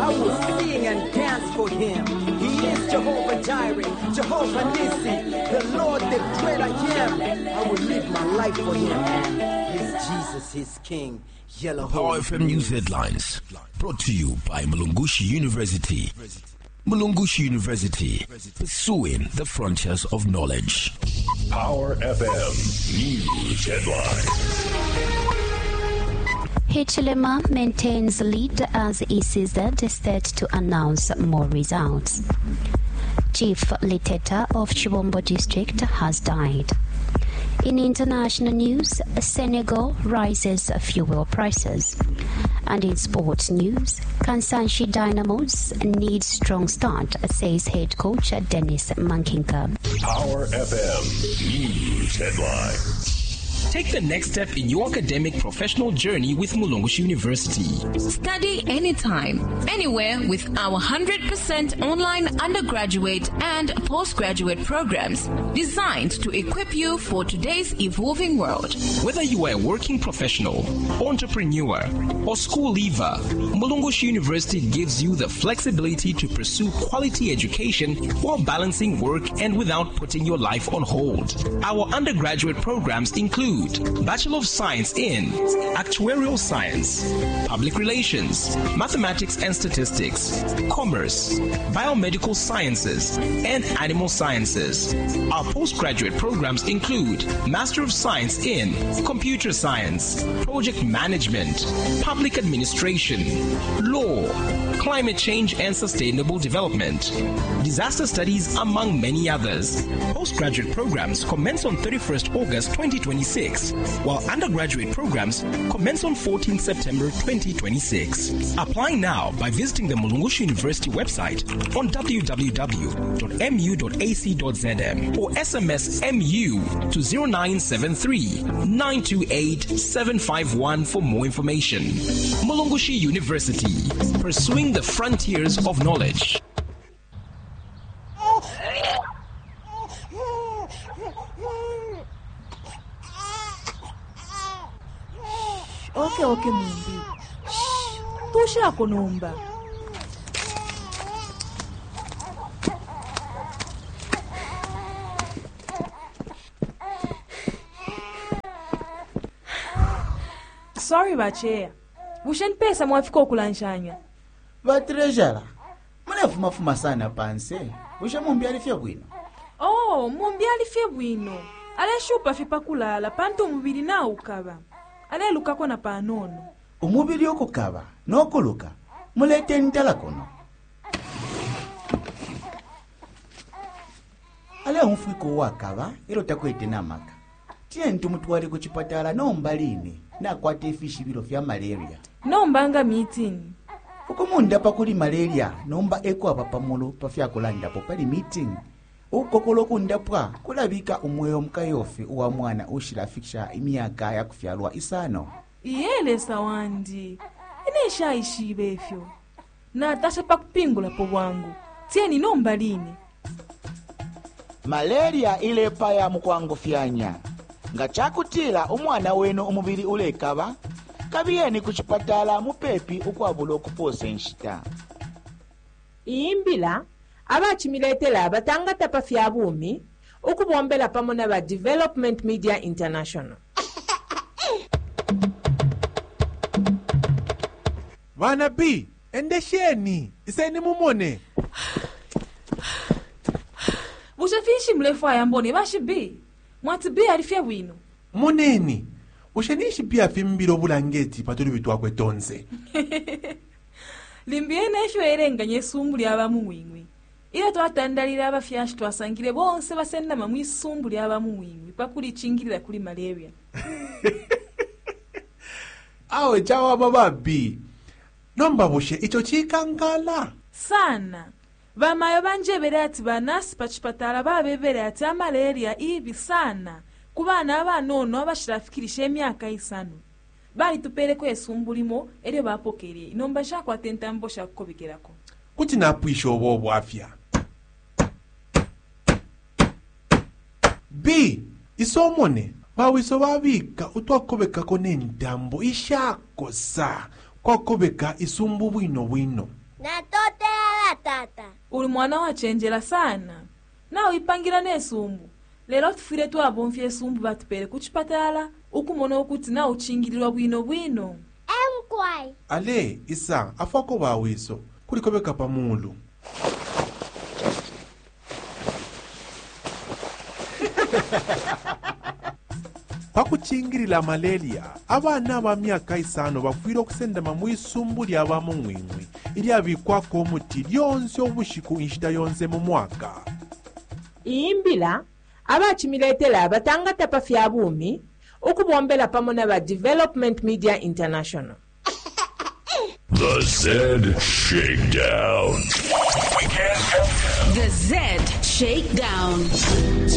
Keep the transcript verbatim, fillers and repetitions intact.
I will sing and dance for him. He is Jehovah Jireh, Jehovah Nissi, the Lord, the great I am. I will live my life for him. His Jesus, his King. Yellow Power F M News Headlines, brought to you by Mulungushi University. Mulungushi University, pursuing the frontiers of knowledge. Power F M News Headlines. Hichilema maintains lead as E C Z is set to announce more results. Chief Liteta of Chibombo District has died. In international news, Senegal rises fuel prices. And in sports news, Kansanshi Dynamos need strong start, says head coach Dennis Mankinka. Power F M News Headlines. Take the next step in your academic professional journey with Mulungushi University. Study anytime, anywhere with our one hundred percent online undergraduate and postgraduate programs designed to equip you for today's evolving world. Whether you are a working professional, entrepreneur, or school leaver, Mulungushi University gives you the flexibility to pursue quality education while balancing work and without putting your life on hold. Our undergraduate programs include Bachelor of Science in Actuarial Science, Public Relations, Mathematics and Statistics, Commerce, Biomedical Sciences, and Animal Sciences. Our postgraduate programs include Master of Science in Computer Science, Project Management, Public Administration, Law, Climate Change and Sustainable Development, Disaster Studies, among many others. Postgraduate programs commence on thirty-first August twenty twenty-six, while undergraduate programs commence on fourteenth September twenty twenty-six. Apply now by visiting the Mulungushi University website on w w w dot m u dot a c dot z m or S M S M U to zero nine seven three, nine two eight, seven five one for more information. Mulungushi University, pursuing the frontiers of knowledge. Okay, okay, Mumbi. Shh. Tosha kunomba. Sorry, bache. Bushen pesa mwafika okulanshanya. Batrejala. Mwana fuma fuma sana panse. Busha Mumbi alifia bwino. Oh, Mumbi alifia bwino. Ale shupa fipa kulala panto mubiri na ukaba. Ale luka kona panono. Umubiri okukaba n'okuluka mulete ntala kono. Ale umfiko wakaba ero takwete namaka. Tie ntumutwale ku chipatala nombalini nakwata efishi biro vya malaria. Nombanga meeting. Ukumunda pakuli malaria nomba eko apapamulo pafya kulanda po pali meeting. Ukokolo kundapwa kulabika umweyo mkayofe uwa mwana ushirafikisha imyaka ya kufyalwa isano. Iyele sawandi. Inesha ishibefyo. Na tasha pakupingula po wangu. Tieni nombalini. Malaria ile paya mukwangu fyanya. Nga chakutila umwana wenu umubiri ulekaba. Kabiyeni kuchipatala mupepi ukwabulo kupose nshita. Imbila abachimiletela abatangata pafya bumi ukubombela pamona ba Development Media International. Bana B, endesheni, iseni mumone. Bushafishi mlefu ayambone bashi B. Mwati B alifia wino. Moneni, ushenishi pia fimbiro bulangeti patuli bitwa kwetonze. Limbiene esho erenga nyesumbu abamu wingwi. Iyo twatandalira abafyashi twasangire bonse basenda mamwe isumbu lyabamu wingwi pakuli chingirira kuli malaria. Awe chawa baba B. Nomba bushe icho chikangala. Sana. Bamayo banjebere ati banasi pachipatala babebere ati malaria ibi sana. Kubana abanono abashirafikirisha emyaka isano. Bali tupere ko esumbulimo ere bapokere. Nomba shakwa tentambo shakobikerako. Kuti napwisha obo bwafya. B. Isomone. Bawiso babika utwakobeka ko nentambo ishakosa. Kwakobeka isumbu bwino bwino. Na uli mwana wachenjera sana na uipangira nesumbu lero tufire twabomfya esumbu batupere kuchipatala ukumona okuti na uchingirirwa bwino bwino emkwai ale isa afako bawiso kuliko beka pamulu pakuchingirira malaria abana ba myaka isano bafwire okusendama mu isumbu ly'abamu ngwingwi ilyabikwako omuti lyonse obushiku inshita yonse mu mwaka iyimbila abachimiletela abatangata pafya bumi ukubombela pamo na ba Development Media International. The Z Shakedown. The Z Shakedown.